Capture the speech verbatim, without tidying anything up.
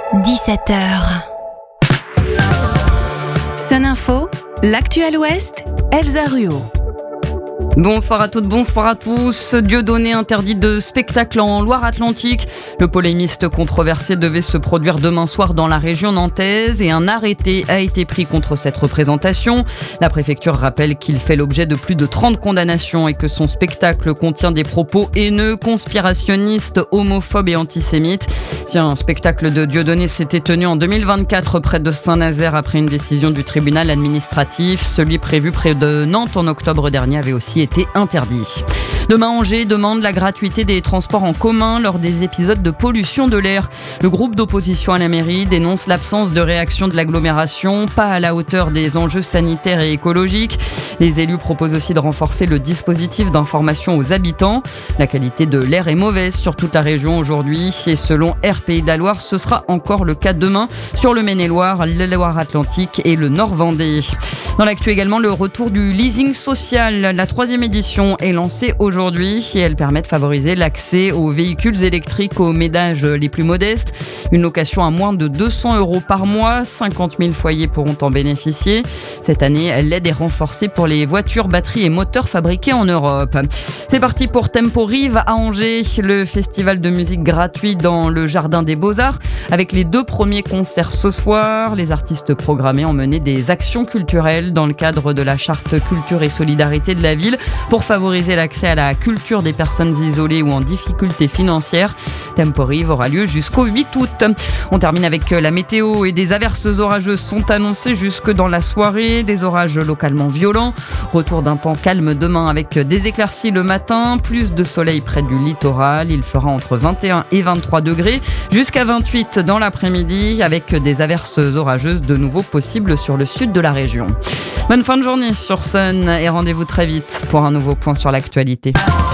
dix-sept heures. Sun Info, l'actuel Ouest, Elsa Ruot. Bonsoir à toutes, bonsoir à tous. Dieudonné interdit de spectacle en Loire-Atlantique. Le polémiste controversé devait se produire demain soir dans la région nantaise et un arrêté a été pris contre cette représentation. La préfecture rappelle qu'il fait l'objet de plus de trente condamnations et que son spectacle contient des propos haineux, conspirationnistes, homophobes et antisémites. Tiens, un spectacle de Dieudonné s'était tenu en deux mille vingt-quatre près de Saint-Nazaire après une décision du tribunal administratif. Celui prévu près de Nantes en octobre dernier avait aussi été interdit. Demain, Angers demande la gratuité des transports en commun lors des épisodes de pollution de l'air. Le groupe d'opposition à la mairie dénonce l'absence de réaction de l'agglomération, pas à la hauteur des enjeux sanitaires et écologiques. Les élus proposent aussi de renforcer le dispositif d'information aux habitants. La qualité de l'air est mauvaise sur toute la région aujourd'hui et selon Air Pays de la Loire, ce sera encore le cas demain sur le Maine-et-Loire, le Loire-Atlantique et le Nord-Vendée. Dans l'actu également, le retour du leasing social. La troisième édition est lancée aujourd'hui et elle permet de favoriser l'accès aux véhicules électriques aux ménages les plus modestes. Une location à moins de deux cents euros par mois, cinquante mille foyers pourront en bénéficier. Cette année, l'aide est renforcée pour les voitures, batteries et moteurs fabriqués en Europe. C'est parti pour Temporive à Angers, le festival de musique gratuit dans le Jardin des Beaux-Arts. Avec les deux premiers concerts ce soir, les artistes programmés ont mené des actions culturelles dans le cadre de la charte culture et solidarité de la ville pour favoriser l'accès à la culture des personnes isolées ou en difficulté financière. Temporive aura lieu jusqu'au huit août. On termine avec la météo et des averses orageuses sont annoncées jusque dans la soirée. Des orages localement violents. Retour d'un temps calme demain avec des éclaircies le matin. Plus de soleil près du littoral. Il fera entre vingt et un et vingt-trois degrés jusqu'à vingt-huit dans l'après-midi avec des averses orageuses de nouveau possibles sur le sud de la région. Bonne fin de journée sur Sun et rendez-vous très vite pour un nouveau point sur l'actualité.